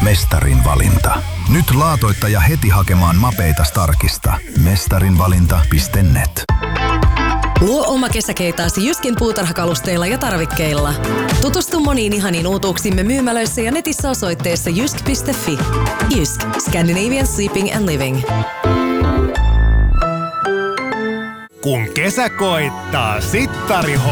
Mestarin valinta. Nyt laatoittaja heti hakemaan mapeita Starkista. Mestarinvalinta.net. Luo oma kesäkeitaasi Jyskin puutarhakalusteilla ja tarvikkeilla. Tutustu moniin ihaniin uutuuksimme myymälöissä ja netissä osoitteessa jysk.fi. Jysk. Scandinavian Sleeping and Living. Kun kesä koittaa, Sittari